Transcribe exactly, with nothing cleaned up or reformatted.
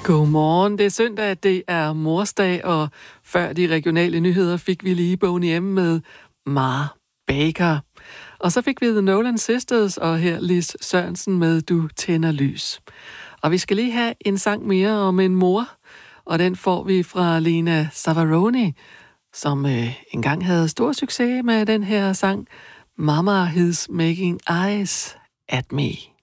Godmorgen. Det er søndag, det er morsdag, og før de regionale nyheder fik vi lige Boney M med Mar Baker. Og så fik vi The Nolan Sisters, og her Lis Sørensen med Du tænder lys. Og vi skal lige have en sang mere om en mor, og den får vi fra Lena Savaroni, som øh, engang havde stor succes med den her sang Mama Is Making Eyes at Me.